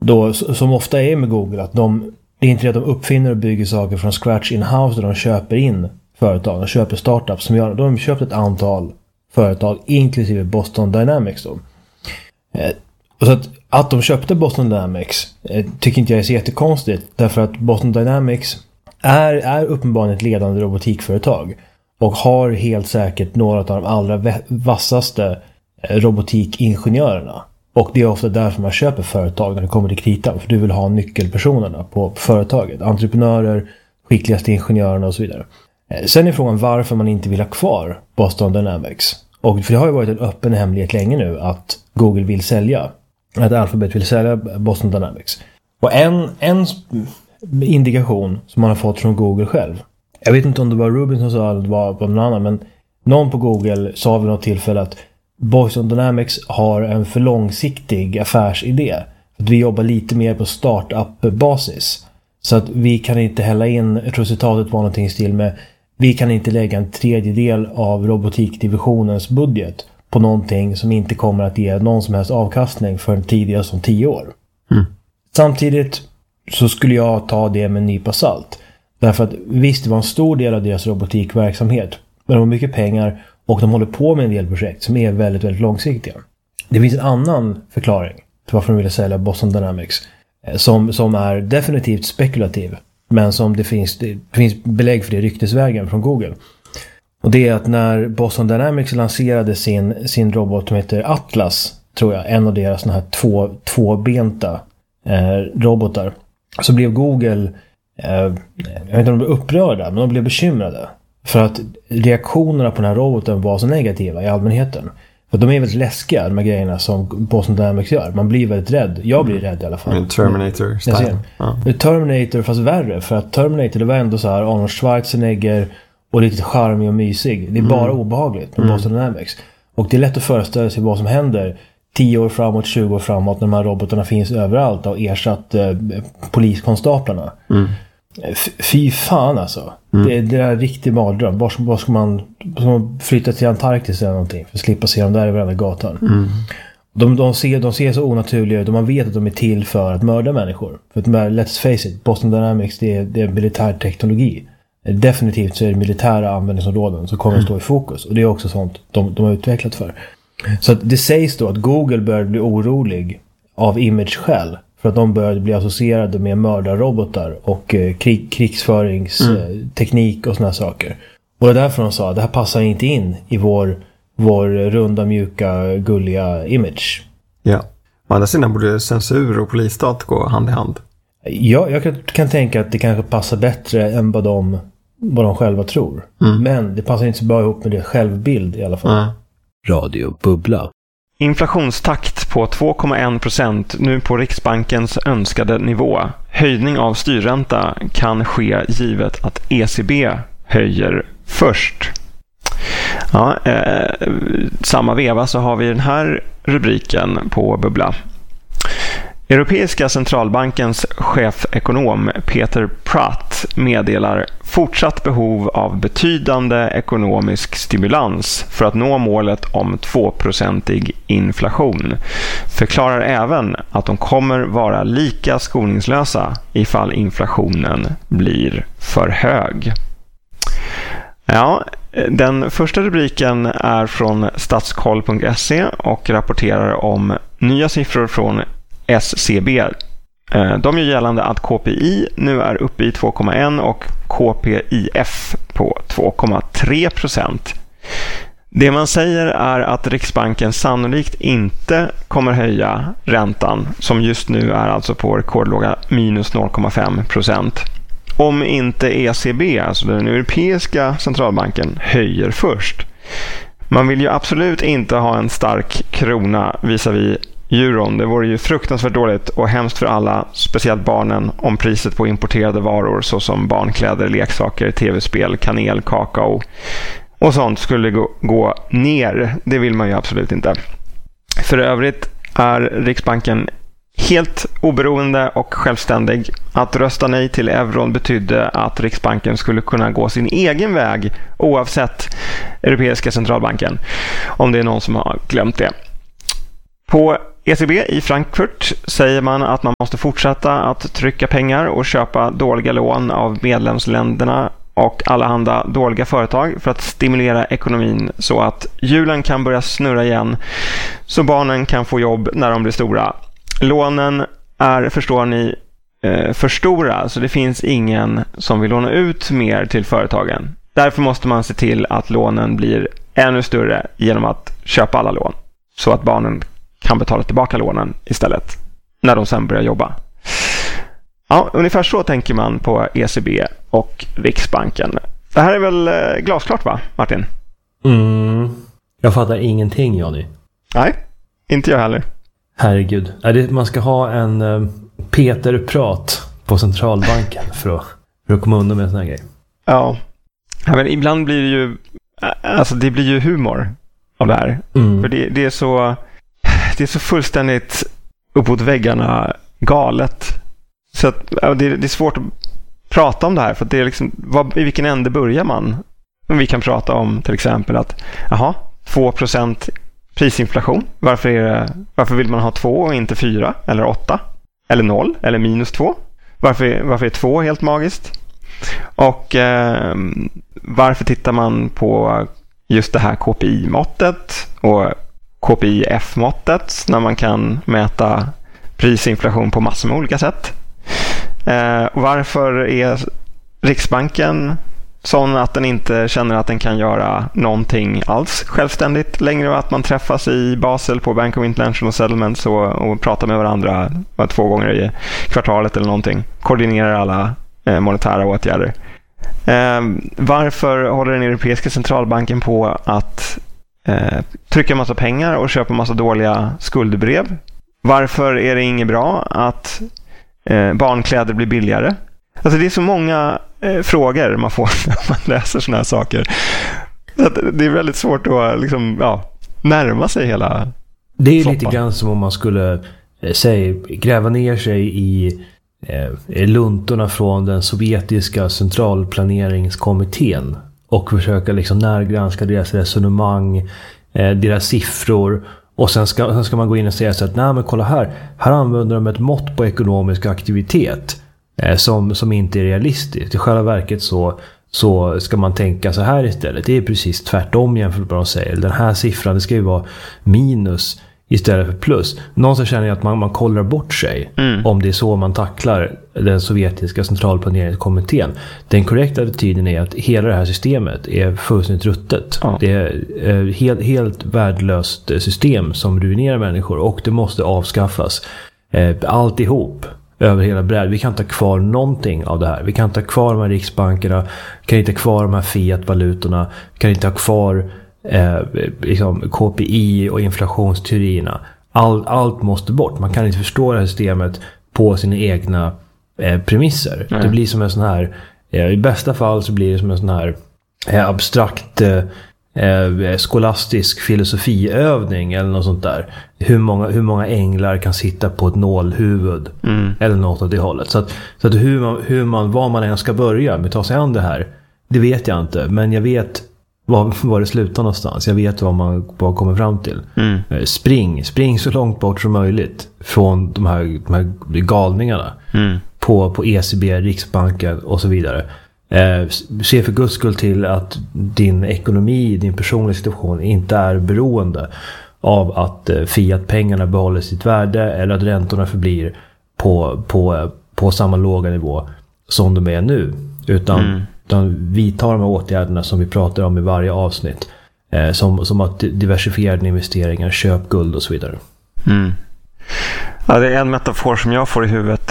då, som ofta är med Google, att det är inte det att de uppfinner och bygger saker från scratch in-house där de köper in företag, de köper startups som gör, då har de köpt ett antal företag inklusive Boston Dynamics då. Och så att de köpte Boston Dynamics tycker inte jag är så jättekonstigt, därför att Boston Dynamics är uppenbarligen ett ledande robotikföretag och har helt säkert några av de allra vassaste robotikingenjörerna. Och det är ofta därför man köper företag när det kommer till kritan, för du vill ha nyckelpersonerna på företaget, entreprenörer, skickligaste ingenjörerna och så vidare. Sen är frågan varför man inte vill ha kvar Boston Dynamics. Och för det har ju varit en öppen hemlighet länge nu att Google vill sälja, att Alphabet vill sälja Boston Dynamics. Och en indikation som man har fått från Google själv, jag vet inte om det var Rubin som sa eller det var någon annan, men någon på Google sa vid något tillfälle att Boston Dynamics har en för långsiktig affärsidé. Att vi jobbar lite mer på startup-basis. Så att vi kan inte hälla in, jag tror citatet var någonting i stil med, vi kan inte lägga en tredjedel av robotikdivisionens budget på någonting som inte kommer att ge någon som helst avkastning för en tidigare som 10 år. Samtidigt så skulle jag ta det med en nypa salt. Därför att visst, det var en stor del av deras robotikverksamhet, men de har mycket pengar och de håller på med en del projekt som är väldigt, väldigt långsiktiga. Det finns en annan förklaring till varför de ville sälja Boston Dynamics som är definitivt spekulativ, men som det finns belägg för det ryktesvägen från Google. Och det är att när Boston Dynamics lanserade sin robot som heter Atlas, tror jag, en av deras såna här tvåbenta robotar, så blev Google, jag vet inte om de blev upprörda, men de blev bekymrade. För att reaktionerna på den här roboten var så negativa i allmänheten. För de är väldigt läskiga, de här grejerna som Boston Dynamics gör. Man blir väldigt rädd. Jag blir rädd i alla fall. Terminator-style. Terminator fast värre. För att Terminator, det var ändå så här Arnold Schwarzenegger och lite charmig och mysig. Det är bara obehagligt med Boston Dynamics. Och det är lätt att föreställa sig vad som händer 10 år framåt, 20 år framåt när de här robotarna finns överallt och ersatt poliskonstaplarna. Fy fan alltså. Det är en riktig mardröm. Var ska man flytta till Antarktis eller någonting för att slippa se dem där i varenda gatan. De ser så onaturliga ut och man vet att de är till för att mörda människor. För att let's face it, Boston Dynamics det är militär teknologi. Definitivt så är det militära användningsområden som kommer att stå i fokus. Och det är också sånt de har utvecklat för. Så att det sägs då att Google började bli orolig av image-skäl. För att de började bli associerade med mördarrobotar och krigsföringsteknik och såna här saker. Och det är därför de sa att det här passar inte in i vår runda, mjuka, gulliga image. Ja. Å andra sidan borde censur och polisstat gå hand i hand. Ja, jag kan tänka att det kanske passar bättre än vad de själva tror. Men det passar inte så bra ihop med det självbild i alla fall. Radio Bubbla. Inflationstakt på 2,1% nu på Riksbankens önskade nivå. Höjning av styrränta kan ske givet att ECB höjer först. Ja, samma veva så har vi den här rubriken på Bubbla. Europeiska centralbankens chefekonom Peter Pratt meddelar fortsatt behov av betydande ekonomisk stimulans för att nå målet om 2% inflation. Förklarar även att de kommer vara lika skoningslösa ifall inflationen blir för hög. Ja, den första rubriken är från statskoll.se och rapporterar om nya siffror från SCB. De gör gällande att KPI nu är uppe i 2,1 och KPIF på 2,3%. Det man säger är att Riksbanken sannolikt inte kommer höja räntan, som just nu är alltså på rekordlåga minus 0,5%. Om inte ECB, alltså den europeiska centralbanken, höjer först. Man vill ju absolut inte ha en stark krona visavi euron. Det vore ju fruktansvärt dåligt och hemskt för alla, speciellt barnen, om priset på importerade varor såsom barnkläder, leksaker, tv-spel, kanel, kakao och sånt skulle gå ner. Det vill man ju absolut inte. För övrigt är Riksbanken helt oberoende och självständig. Att rösta nej till euron betydde att Riksbanken skulle kunna gå sin egen väg oavsett Europeiska centralbanken, om det är någon som har glömt det. På ECB i Frankfurt säger man att man måste fortsätta att trycka pengar och köpa dåliga lån av medlemsländerna och allehanda dåliga företag för att stimulera ekonomin så att hjulen kan börja snurra igen så barnen kan få jobb när de blir stora. Lånen är, förstår ni, för stora, så det finns ingen som vill låna ut mer till företagen. Därför måste man se till att lånen blir ännu större genom att köpa alla lån så att barnen kan betala tillbaka lånen istället när de sen börjar jobba. Ja, ungefär så tänker man på ECB och Riksbanken. Det här är väl glasklart, va, Martin? Jag fattar ingenting, Johnny. Nej, inte jag heller. Herregud. Man ska ha en Peter-prat på centralbanken för att komma undan med en sån här grej. Ja, men ibland blir det ju, alltså det blir ju humor av det här. För det är så fullständigt uppåt väggarna galet. Så att, det är svårt att prata om det här, för att det är liksom, i vilken ände börjar man? Vi kan prata om till exempel att 2% prisinflation. Varför vill man ha 2 och inte 4 eller 8 eller 0 eller -2? Varför är 2 helt magiskt? Och varför tittar man på just det här KPI-måttet och KPIF-måttet när man kan mäta prisinflation på massor med olika sätt? Varför är Riksbanken sån att den inte känner att den kan göra någonting alls självständigt längre, och att man träffas i Basel på Bank of International Settlements och pratar med varandra 2 gånger i kvartalet eller någonting, koordinerar alla monetära åtgärder? Varför håller den europeiska centralbanken på att trycka massa pengar och köpa massa dåliga skuldbrev? Varför är det inget bra att barnkläder blir billigare? Alltså det är så många frågor man får när man läser såna här saker. Så att det är väldigt svårt att liksom, närma sig hela Det är floppan. lite grann som om man skulle gräva ner sig i luntorna från den sovjetiska centralplaneringskommittén och försöka liksom närgranska deras resonemang, deras siffror. Och sen ska man gå in och säga så att nej, men kolla här använder de ett mått på ekonomisk aktivitet som inte är realistiskt. I själva verket så ska man tänka så här istället. Det är precis tvärtom jämfört med vad de säger. Den här siffran, det ska ju vara minus istället för plus. Någonstans känner jag att man kollar bort sig om det är så man tacklar den sovjetiska centralplaneringskommittén. Den korrekta attityden är att hela det här systemet är fullständigt ruttet. Ja. Det är helt värdelöst system som ruinerar människor, och det måste avskaffas. Alltihop över hela bräd. Vi kan inte ha kvar någonting av det här. Vi kan inte ha kvar de här riksbankerna. Vi kan inte ha kvar de här fiat-valutorna. Vi kan inte ha kvar liksom KPI och inflationsteorierna. Allt måste bort. Man kan inte förstå det här systemet på sina egna premisser. Det blir som en sån här, i bästa fall så blir det som en sån här abstrakt skolastisk filosofiövning eller något sånt där. Hur många änglar kan sitta på ett nålhuvud eller något av det hållet. Så att var man än ska börja med att ta sig an det här, det vet jag inte, men jag vet var det slutar någonstans. Jag vet vad man kommer fram till. Spring så långt bort som möjligt från de här galningarna på ECB, Riksbanken och så vidare. Se för Guds skull till att din ekonomi, din personliga situation inte är beroende av att fiat-pengarna behåller sitt värde eller att räntorna förblir på samma låga nivå som de är nu. Utan vi tar de här åtgärderna som vi pratar om i varje avsnitt. Som att diversifierade investeringar, köp guld och så vidare. Ja, det är en metafor som jag får i huvudet.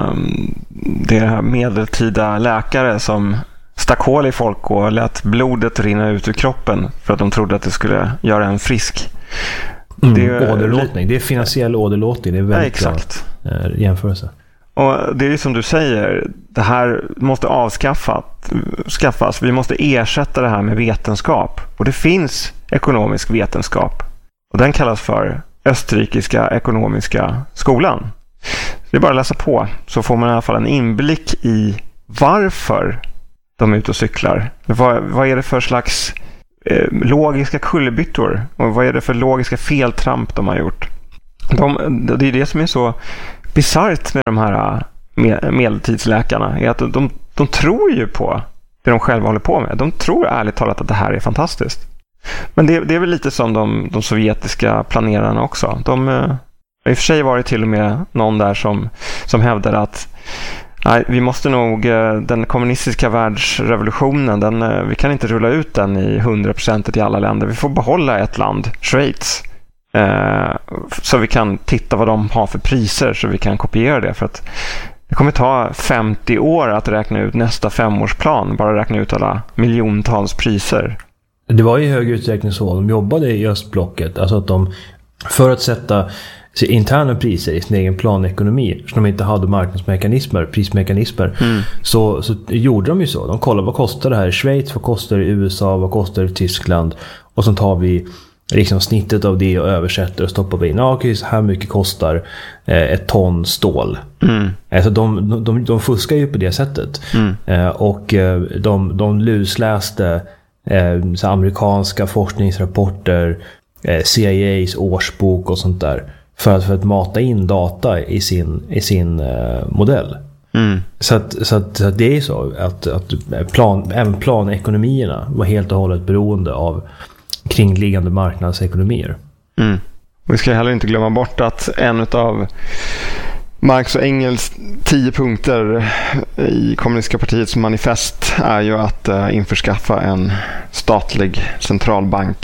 Det är här medeltida läkare som stack hål i folk och lät blodet rinna ut ur kroppen för att de trodde att det skulle göra en frisk. Åderlåtning. Det är finansiell åderlåtning. Det är väldigt exakt. Jämförelse. Och det är ju som du säger, det här måste avskaffas. Vi måste ersätta det här med vetenskap. Och det finns ekonomisk vetenskap. Och den kallas för Österrikiska ekonomiska skolan. Det är bara att läsa på, så får man i alla fall en inblick i varför de är ute och cyklar. Vad är det för slags logiska kullerbyttor? Och vad är det för logiska feltramp de har gjort? Det är det som är så bisarrt med de här medeltidsläkarna, är att de tror ju på det de själva håller på med. De tror ärligt talat att det här är fantastiskt. Men det är väl lite som de sovjetiska planerarna också. I och för sig var det till och med någon där som hävdade att nej, vi måste nog, den kommunistiska världsrevolutionen, vi kan inte rulla ut den i 100% i alla länder. Vi får behålla ett land, Schweiz, så vi kan titta vad de har för priser, så vi kan kopiera det. För att det kommer ta 50 år att räkna ut nästa 5-årsplan, bara räkna ut alla miljontals priser. Det var i hög utsträckning så de jobbade i östblocket. Alltså att de, för att sätta interna priser i sin egen planekonomi, så de inte hade marknadsmekanismer, prismekanismer, så gjorde de ju så. De kollade vad kostar det här i Schweiz, vad kostar det i USA, vad kostar det i Tyskland, och så tar vi liksom snittet av det och översätter och stoppar in. Ja, okej, så här mycket kostar ett ton stål. Alltså de fuskar ju på det sättet. Och de lusläste så amerikanska forskningsrapporter, CIAs årsbok och sånt där, för att mata in data i sin modell. Så att det är så att även planekonomierna var helt och hållet beroende av kringliggande marknadsekonomier. Vi ska heller inte glömma bort att en av Marx och Engels 10 punkter i kommunistiska partiets manifest är ju att införskaffa en statlig centralbank